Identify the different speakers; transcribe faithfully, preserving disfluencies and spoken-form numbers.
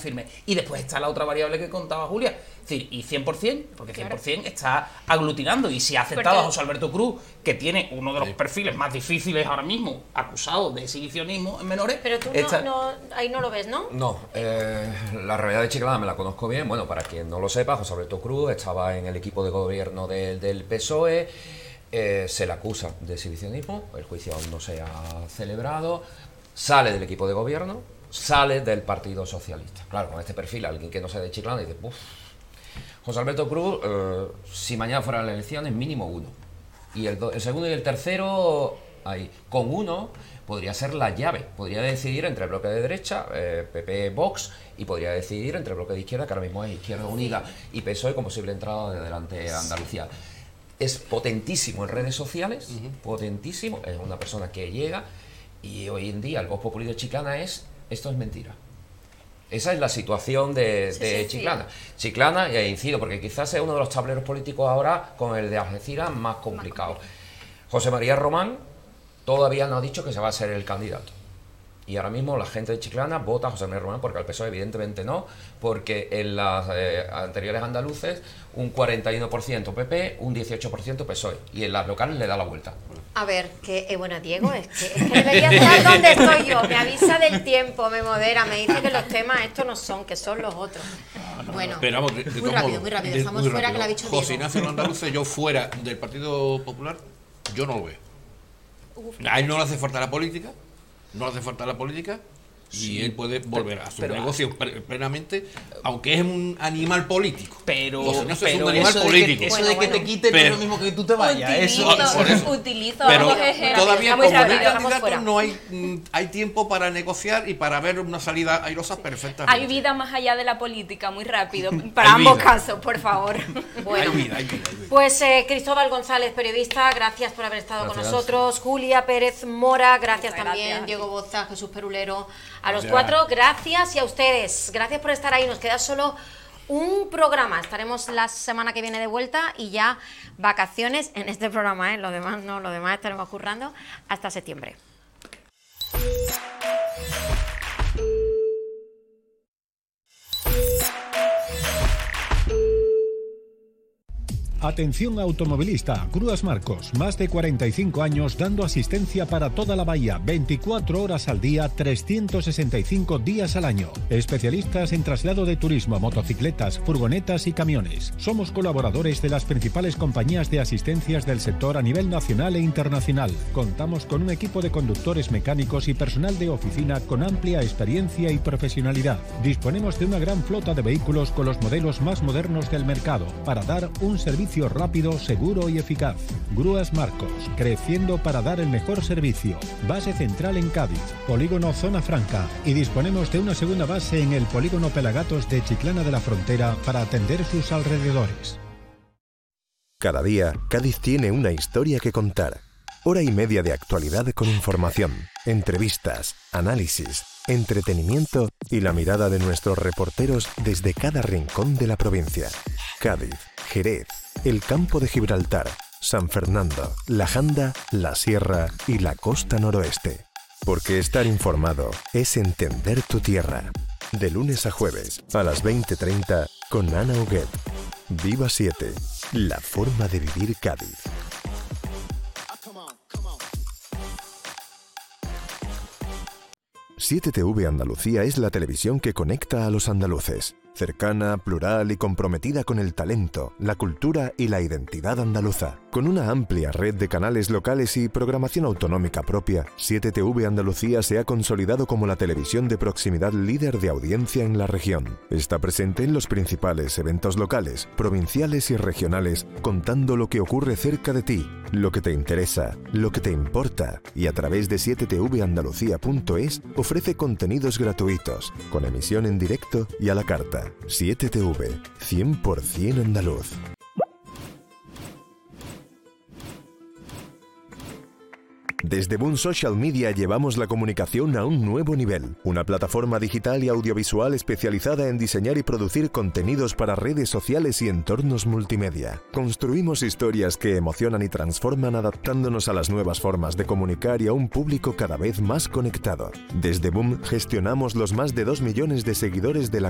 Speaker 1: firme. Y después está la otra variable que contaba Julia. Es decir, y cien por ciento, porque cien por ciento está aglutinando y si ha aceptado a José Alberto Cruz, que tiene uno de los perfiles más difíciles ahora mismo, acusado de exhibicionismo en menores.
Speaker 2: Pero tú
Speaker 1: está...
Speaker 2: no, no, ahí no lo ves, ¿no?
Speaker 3: No, eh, la realidad de Chiclana me la conozco bien. Bueno, para quien no lo sepa, José Alberto Cruz estaba en el equipo de gobierno de, del P S O E, eh, se le acusa de exhibicionismo, el juicio aún no se ha celebrado, sale del equipo de gobierno, sale del Partido Socialista. Claro, con este perfil, alguien que no sea de Chiclana dice, uff, José Alberto Cruz, eh, si mañana fueran las elecciones, mínimo uno. Y el, do, el segundo y el tercero, ahí, con uno, podría ser la llave. Podría decidir entre el bloque de derecha, eh, P P, Vox, y podría decidir entre el bloque de izquierda, que ahora mismo es Izquierda Unida y P S O E, como posible entrada de delante a Andalucía. Es potentísimo en redes sociales, uh-huh. potentísimo. Es una persona que llega y hoy en día el Vox Populi de Chiclana es, esto es mentira. Esa es la situación de, sí, de sí, Chiclana. Sí. Chiclana, e incido, porque quizás sea uno de los tableros políticos ahora con el de Algeciras más complicado. Más complicado. José María Román todavía no ha dicho que se va a ser el candidato. Y ahora mismo la gente de Chiclana vota a José María Román, porque al P S O E evidentemente no, porque en las eh, anteriores andaluces un cuarenta y uno por ciento P P, un dieciocho por ciento P S O E, y en las locales le da la vuelta.
Speaker 2: A ver, que eh, bueno, Diego, es que, es que debería estar donde estoy yo, me avisa del tiempo, me modera, me dice que los temas estos no son, que son los otros. No, no, bueno,
Speaker 4: pero vamos, de, de
Speaker 2: muy rápido, muy rápido, dejamos fuera rápido. Que lo ha dicho Diego.
Speaker 4: José Ignacio Andaluce, yo fuera del Partido Popular, yo no lo veo. Uf. A él no le hace falta la política, no le hace falta la política, sí, y él puede volver a su pero, negocio plenamente, aunque es un animal político.
Speaker 1: Pero,
Speaker 4: no
Speaker 1: pero
Speaker 4: es un animal
Speaker 1: eso
Speaker 4: político.
Speaker 1: De que, eso bueno, de que bueno, te quiten pero, no es lo mismo que tú te vayas.
Speaker 2: Utilizo,
Speaker 1: eso,
Speaker 2: por eso. Utilizo
Speaker 4: pero
Speaker 2: a
Speaker 4: todavía como no hay candidato no hay, hay tiempo para negociar y para ver una salida airosa perfectamente.
Speaker 5: Hay vida más allá de la política, muy rápido, para ambos vida. Casos, por favor.
Speaker 2: Bueno,
Speaker 4: hay vida, hay vida, hay vida.
Speaker 2: Pues eh, Cristóbal González, periodista, gracias por haber estado gracias. Con nosotros. Julia Pérez Mora, gracias Muchas también. Gracias. Diego Boza, Jesús Perulero, a los gracias. Cuatro, gracias, y a ustedes, gracias por estar ahí. Nos queda solo un programa, estaremos la semana que viene de vuelta y ya vacaciones en este programa, ¿eh? Lo demás no, lo demás estaremos currando hasta septiembre.
Speaker 6: Atención automovilista, Grúas Marcos, más de cuarenta y cinco años dando asistencia para toda la bahía, veinticuatro horas al día, trescientos sesenta y cinco días al año. Especialistas en traslado de turismo, motocicletas, furgonetas y camiones. Somos colaboradores de las principales compañías de asistencias del sector a nivel nacional e internacional. Contamos con un equipo de conductores mecánicos y personal de oficina con amplia experiencia y profesionalidad. Disponemos de una gran flota de vehículos con los modelos más modernos del mercado para dar un servicio rápido, seguro y eficaz. Grúas Marcos, creciendo para dar el mejor servicio. Base central en Cádiz, polígono Zona Franca, y disponemos de una segunda base en el polígono Pelagatos de Chiclana de la Frontera para atender sus alrededores.
Speaker 7: Cada día, Cádiz tiene una historia que contar. Hora y media de actualidad con información, entrevistas, análisis, entretenimiento y la mirada de nuestros reporteros desde cada rincón de la provincia. Cádiz, Jerez, el Campo de Gibraltar, San Fernando, La Janda, La Sierra y la costa noroeste. Porque estar informado es entender tu tierra. De lunes a jueves, a las veinte treinta, con Ana Huguet. Viva siete, la forma de vivir Cádiz. siete T V Andalucía es la televisión que conecta a los andaluces. Cercana, plural y comprometida con el talento, la cultura y la identidad andaluza. Con una amplia red de canales locales y programación autonómica propia, siete T V Andalucía se ha consolidado como la televisión de proximidad líder de audiencia en la región. Está presente en los principales eventos locales, provinciales y regionales, contando lo que ocurre cerca de ti, lo que te interesa, lo que te importa, y a través de siete T V andalucía punto es ofrece contenidos gratuitos, con emisión en directo y a la carta. siete T V, cien por cien andaluz. Desde Boom Social Media llevamos la comunicación a un nuevo nivel. Una plataforma digital y audiovisual especializada en diseñar y producir contenidos para redes sociales y entornos multimedia. Construimos historias que emocionan y transforman adaptándonos a las nuevas formas de comunicar y a un público cada vez más conectado. Desde Boom gestionamos los más de dos millones de seguidores de la